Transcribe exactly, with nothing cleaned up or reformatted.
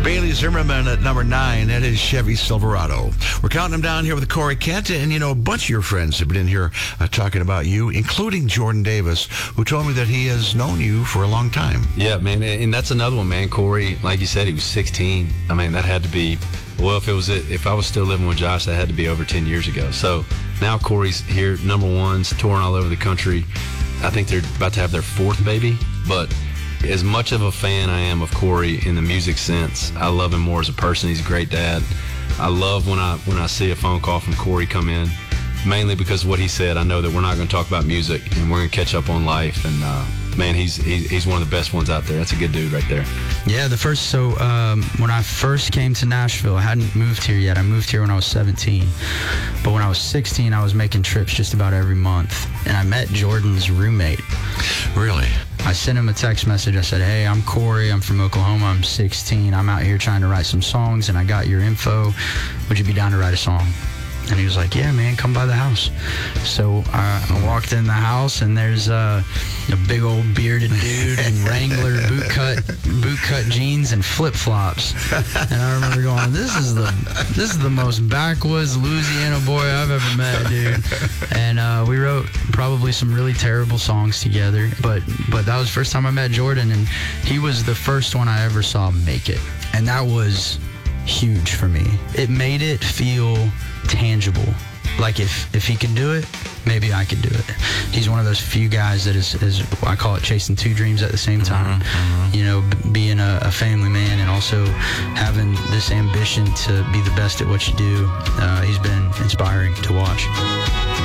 Bailey Zimmerman at number nine. That is Chevy Silverado. We're counting them down here with Corey Kent. And, you know, a bunch of your friends have been in here uh, talking about you, including Jordan Davis, who told me that he has known you for a long time. Yeah, man. And that's another one, man. Corey, like you said, he was sixteen. I mean, that had to be, well, if it was if I was still living with Josh, that had to be over ten years ago. So now Corey's here, number ones, touring all over the country. I think they're about to have their fourth baby. But as much of a fan I am of Corey in the music sense, I love him more as a person. He's a great dad. I love when I when I see a phone call from Corey come in, mainly because of what he said. I know that we're not going to talk about music, and we're going to catch up on life. And, uh, man, he's, he's he's one of the best ones out there. That's a good dude right there. Yeah, the first, so um, when I first came to Nashville, I hadn't moved here yet. I moved here when I was seventeen. But when I was sixteen, I was making trips just about every month. And I met Jordan's roommate. Really? I sent him a text message. I said, hey, I'm Corey. I'm from Oklahoma. I'm sixteen. I'm out here trying to write some songs, and I got your info. Would you be down to write a song? And he was like, yeah, man, come by the house. So uh, I walked in the house, and there's uh, a big old bearded dude in Wrangler boot cut, boot cut jeans and flip flops. And I remember going, this is the this is the most backwoods Louisiana boy I've ever met, dude. And uh, we wrote probably some really terrible songs together. But but that was the first time I met Jordan, and he was the first one I ever saw make it. And that was huge for me. It made it feel tangible. Like if if he could do it, maybe I could do it. He's one of those few guys that is, is I call it chasing two dreams at the same time. Mm-hmm, mm-hmm. You know, b- being a, a family man and also having this ambition to be the best at what you do. Uh, he's been inspiring to watch.